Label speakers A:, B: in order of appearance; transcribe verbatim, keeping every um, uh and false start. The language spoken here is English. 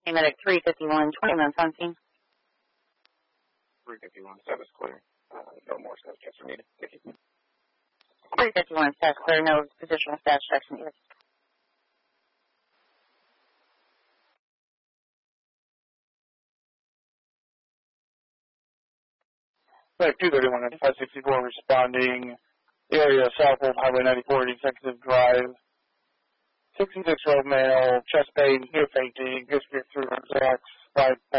A: Medic three fifty-one, twenty minutes on scene.
B: three fifty-one, status clear. Uh, no more status checks are needed. Thank you.
A: three fifty-one, status clear. No positional status checks needed.
C: Medic two thirty-one, five sixty-four responding. Area south of Highway ninety-four, Executive Drive. sixty-six-year-old male, chest pain, near fainting, history of three racks, five